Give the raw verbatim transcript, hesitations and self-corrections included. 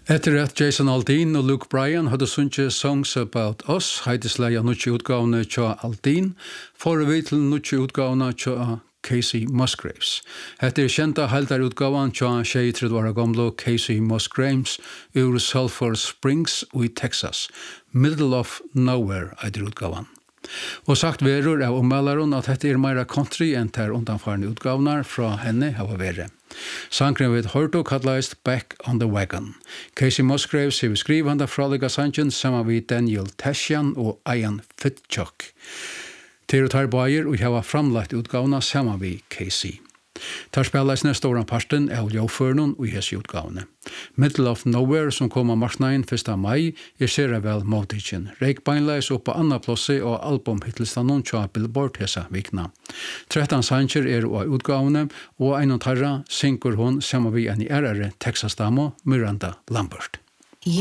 Etter at Jason Aldean og Luke Bryan hadde sunget Songs About Us, heidesleia nutje utgavene tja Aldean, for vi til nutje utgavene tja Casey Musgraves. Etter kjenta heldar utgavan tja tjei-trettiåra åra gamle Casey Musgraves ur Sulphur Springs i Texas. Middle of Nowhere eider utgavan. Og sagt verur av ommeldaren at dette er meira country enn ter undanfarne utgavnar fra henne hava vere. Sankren vid Horto kallaist Back on the Wagon. Casey Musgraves hefur skrivanda fraliga sangen saman vid Daniel Tashian og Ian Fitchuk. Til tar bæir og hava framlagt utgavna saman vid Casey. Tar spelaisne stora parten av Joførnun og hesi utgavne. Middle of Nowhere som kom av marsnaien første mai er sera vel motikken. Reik beinleis oppa anna plossi og albumhitlistanon tja Billboard hesa vikna. trettan sanger er av utgavne og einan tarra synkur hon saman vi enn i ærare Texas-damo Miranda Lambert.